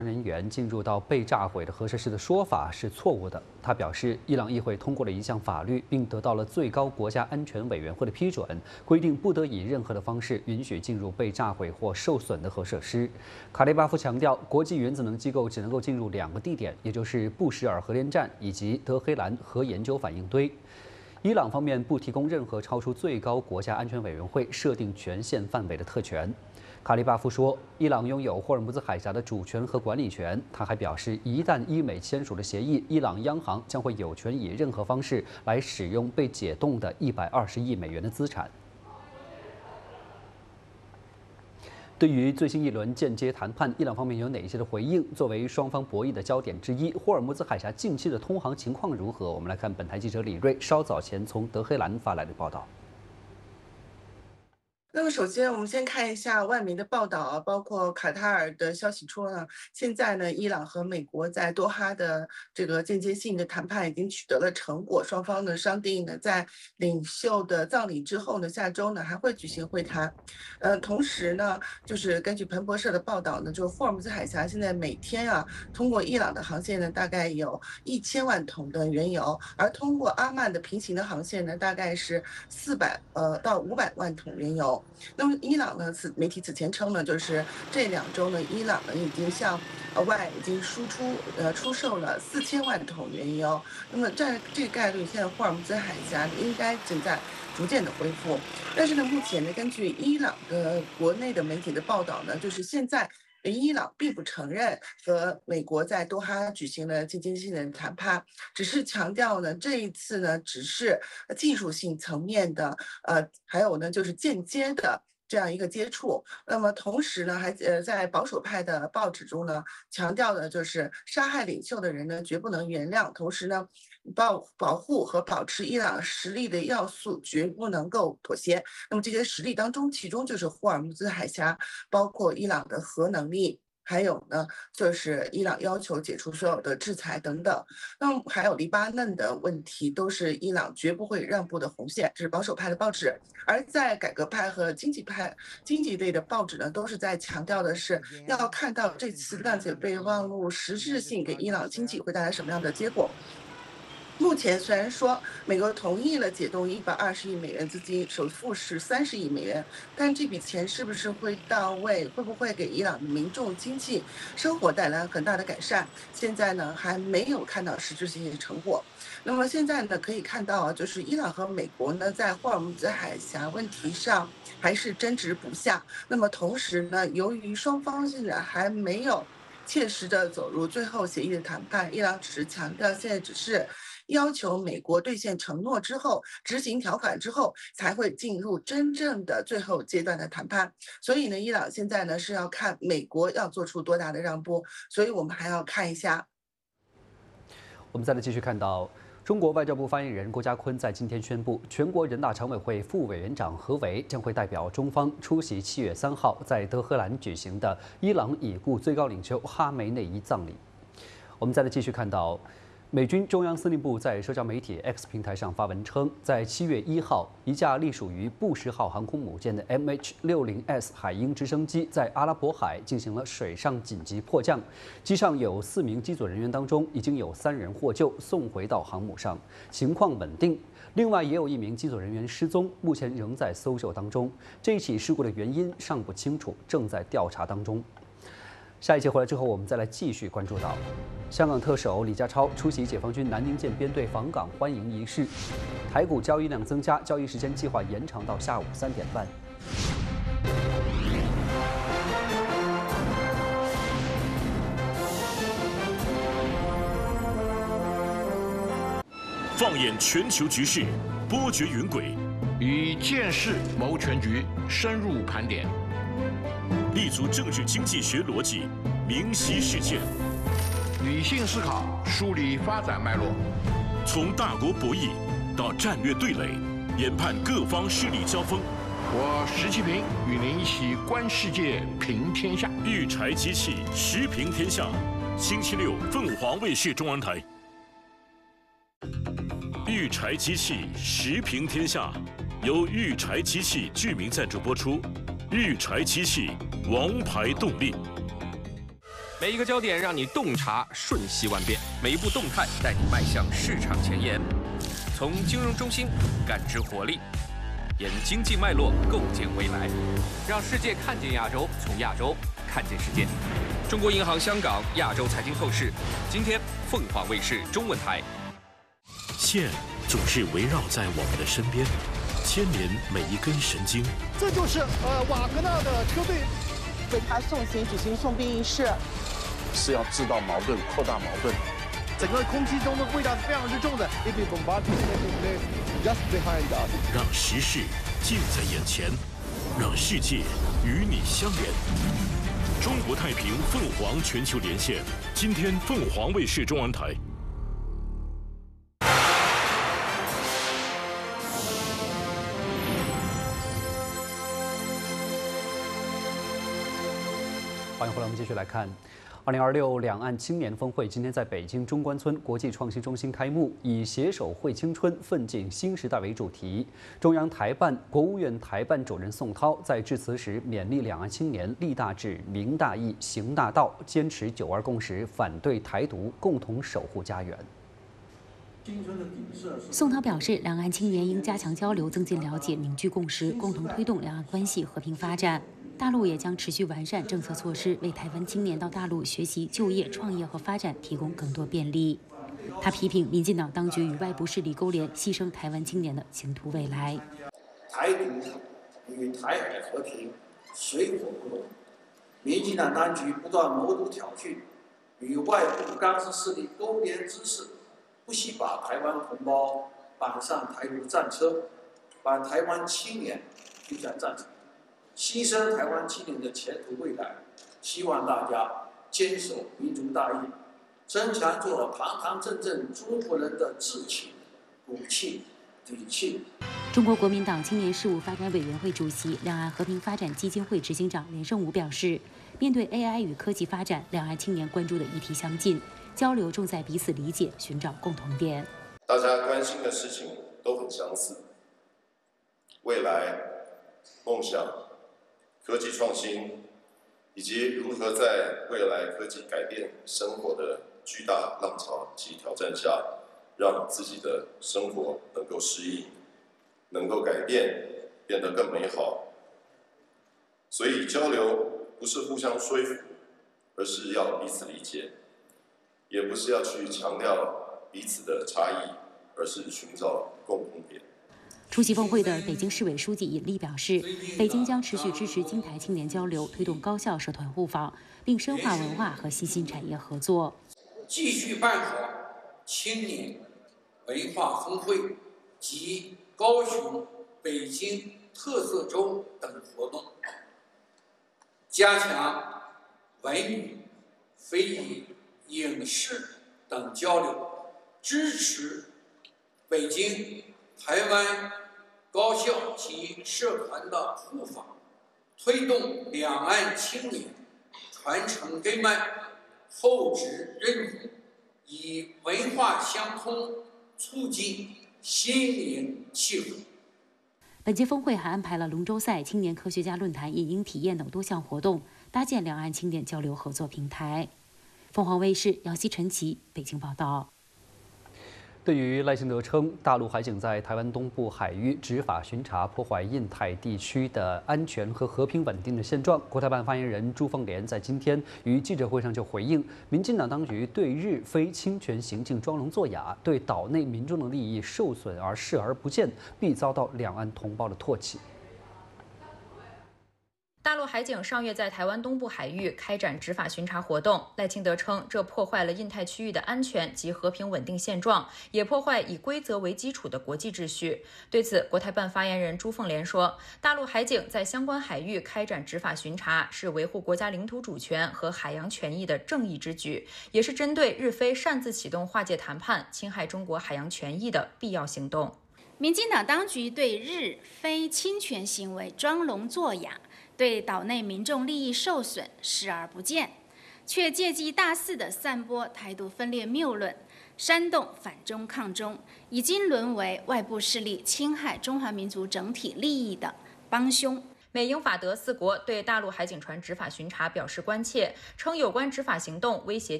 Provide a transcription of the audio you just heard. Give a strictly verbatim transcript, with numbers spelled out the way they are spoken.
人员进入到被炸毁的核设施的说法是错误的。他表示，伊朗议会通过了一项法律，并得到了最高国家安全委员会的批准，规定不得以任何的方式允许进入被炸毁或受损的核设施。卡利巴夫强调，国际原子能机构只能够进入两个地点，也就是布什尔核电站以及德黑兰核研究反应堆。伊朗方面不提供任何超出最高国家安全委员会设定权限范围的特权。卡利巴夫说，伊朗拥有霍尔木兹海峡的主权和管理权。他还表示，一旦伊美签署了协议，伊朗央行将会有权以任何方式来使用被解冻的一百二十亿美元的资产。对于最新一轮间接谈判，伊朗方面有哪些的回应？作为双方博弈的焦点之一，霍尔木兹海峡近期的通航情况如何？我们来看本台记者李锐稍早前从德黑兰发来的报道。 那么首先，我们先看一下外媒的报道啊，包括卡塔尔的消息说呢，现在呢，伊朗和美国在多哈的这个间接性的谈判已经取得了成果，双方呢商定呢，在领袖的葬礼之后呢，下周呢还会举行会谈。呃，同时呢，就是根据彭博社的报道呢，就是霍尔木兹海峡现在每天啊，通过伊朗的航线呢，大概有一千万桶的原油，而通过阿曼的平行的航线呢，大概是四百呃到五百万桶原油。那么伊朗呢？此媒体此前称呢，就是这两周呢，伊朗呢已经向呃外已经输出呃出售了四千万桶原油。那么这这个概率，现在霍尔木兹海峡应该正在逐渐的恢复。但是呢，目前呢，根据伊朗的国内的媒体的报道呢，就是现在。伊朗并不承认和美国在多哈举行了间接性的谈判，只是强调呢，这一次呢只是技术性层面的，呃，还有呢就是间接的这样一个接触。那么同时呢，还呃在保守派的报纸中呢，强调的就是杀害领袖的人呢绝不能原谅，同时呢。保保护和保持伊朗实力的要素绝不能够妥协。那么这些实力当中，其中就是霍尔木兹海峡，包括伊朗的核能力。还有呢，就是伊朗要求解除所有的制裁等等。那么还有黎巴嫩的问题，都是伊朗绝不会让步的红线。这是保守派的报纸，而在改革派和经济派、经济类的报纸呢，都是在强调的是要看到这次谅解备忘录实质性给伊朗经济会带来什么样的结果。目前虽然说美国同意了解冻一百二十亿美元资金，首付是三十亿美元，但这笔钱是不是会到位，会不会给伊朗的民众经济生活带来很大的改善，现在呢还没有看到实质性的成果。那么现在呢可以看到啊，就是伊朗和美国呢在霍尔木兹海峡问题上还是争执不下。那么同时呢，由于双方现在还没有切实的走入最后协议的谈判，伊朗只是强调现在只是要求美国兑现承诺之后，执行条款之后，才会进入真正的最后阶段的谈判。所以呢，伊朗现在呢是要看美国要做出多大的让步，所以我们还要看一下。 我们再来继续看到。中国外交部发言人郭家坤在今天宣布，全国人大常委会副委员长何为将会代表中方出席七月三号在德黑兰举行的伊朗已故最高领袖哈梅内伊葬礼。我们再来继续看到。美军中央司令部在社交媒体 X 平台上发文称，在七月一号，一架隶属于布什号航空母舰的 M H 六十 S 海鹰直升机在阿拉伯海进行了水上紧急迫降，机上有四名机组人员当中，已经有三人获救，送回到航母上，情况稳定。另外，也有一名机组人员失踪，目前仍在搜救当中。这一起事故的原因尚不清楚，正在调查当中。下一节回来之后，我们再来继续关注到香港特首李家超出席解放军南宁舰编队访港欢迎仪式。台股交易量增加，交易时间计划延长到下午三点半。 放眼全球局势，波谲云诡， 以见识谋全局，深入盘点。 立足政治经济学逻辑，明晰事件， 理性思考，梳理发展脉络。 从大国博弈到战略对垒，研判各方势力交锋。 我石其平与您一起观世界，平天下。 育柴机器时平天下，星期六凤凰卫视中文台。育柴机器时平天下，由育柴机器剧名赞助播出。育柴机器，王牌动力。 每一个焦点让你洞察瞬息万变，每一步动态带你迈向市场前沿。从金融中心感知活力，沿经济脉络构建未来，让世界看见亚洲，从亚洲看见世界。中国银行香港亚洲财经透视，今天凤凰卫视中文台。 线总是围绕在我们的身边，牵连每一根神经。 这就是呃瓦格纳的车队。 为他送行举行送殡仪式， 是要制造矛盾、扩大矛盾。 整个空气中的味道是非常之重的。 让时事近在眼前，让世界与你相连。中国太平凤凰全球连线，今天凤凰卫视中文台。 欢迎回来，我们继续来看，二零二六两岸青年峰会今天在北京中关村国际创新中心开幕，以“携手绘青春，奋进新时代”为主题。中央台办、国务院台办主任宋涛在致辞时勉励两岸青年立大志、明大义、行大道，坚持九二共识，反对台独，共同守护家园。 宋涛表示，两岸青年应加强交流，增进了解，凝聚共识，共同推动两岸关系和平发展。大陆也将持续完善政策措施，为台湾青年到大陆学习、就业、创业和发展提供更多便利。他批评民进党当局与外部势力勾连，牺牲台湾青年的前途未来。 台独与台海和平水火不容，民进党当局不断谋独挑衅，与外部干涉势力勾连之势，不惜把台湾同胞绑上台独战车，把台湾青年推向战场。牺牲台湾青年的前途未来，希望大家坚守民族大义，增强做堂堂正正中国人的志气、骨气、底气。 中国国民党青年事务发展委员会主席、两岸和平发展基金会执行长连胜武表示，面对 A I 与科技发展，两岸青年关注的议题相近，交流重在彼此理解，寻找共同点。 大家关心的事情都很相似，未来、梦想、科技创新，以及如何在未来科技改变生活的巨大浪潮及挑战下，让自己的生活能够适应，能够改变，变得更美好。所以交流不是互相说服，而是要彼此理解，也不是要去强调彼此的差异，而是寻找共同点。 出席峰会的北京市委书记尹力表示，北京将持续支持京台青年交流，推动高校社团互访，并深化文化和新兴产业合作。 继续办好青年文化峰会及高雄、北京特色周等活动，加强文娱、非遗、影视等交流，支持北京、台湾高校及社团的互访，推动两岸青年传承根脉、厚植认同，以文化相通，促进心灵契合。 本届峰会还安排了龙舟赛、青年科学家论坛、影音体验等多项活动，搭建两岸青年交流合作平台。凤凰卫视姚希、陈琦北京报道。 对于赖清德称大陆海警在台湾东部海域执法巡查，破坏印太地区的安全和和平稳定的现状，国台办发言人朱凤莲在今天于记者会上就回应，民进党当局对日非侵权行径装聋作哑，对岛内民众的利益受损而视而不见，必遭到两岸同胞的唾弃。 大陆海警上月在台湾东部海域开展执法巡查活动，赖清德称这破坏了印太区域的安全及和平稳定现状，也破坏以规则为基础的国际秩序。对此，国台办发言人朱凤莲说，大陆海警在相关海域开展执法巡查是维护国家领土主权和海洋权益的正义之举，也是针对日非擅自启动划界谈判、侵害中国海洋权益的必要行动。 民进党当局对日非侵权行为装聋作哑，对岛内民众利益受损视而不见，却借机大肆地散播台独分裂谬论，煽动反中抗中，已经沦为外部势力侵害中华民族整体利益的帮凶。 美、英、法、德四国对大陆海警船执法巡查表示关切，称有关执法行动威胁